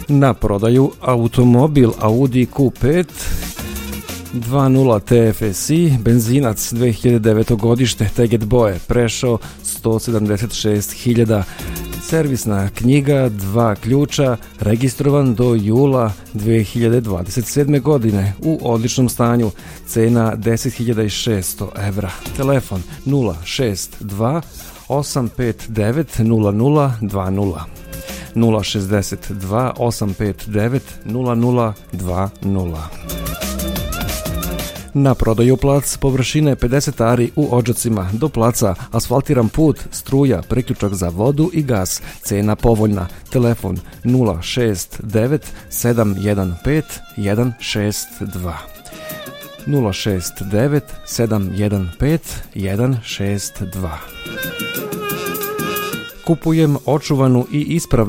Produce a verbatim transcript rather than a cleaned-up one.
Na prodaju automobil Audi Q pet dva nula T F S I, benzinac dve hiljade deveto godište, teget boje, prešao sto sedamdeset šest hiljada. Servisna knjiga, dva ključa, registrovan do jula dve hiljade dvadeset sedme. godine, u odličnom stanju, cena deset hiljada šesto evra. Telefon nula šest dva osam pet devet nula nula dva nula. nula šest dva osam pet devet nula nula dva nula. Na prodaju plac površine pedeset ari u Odžacima, do placa asfaltiran put, struja, priključak za vodu i gas, cena povoljna, telefon nula šest devet sedam jedan pet jedan šest dva. nula šest devet sedam jedan pet jedan šest dva. Kupujem očuvanu i ispravnu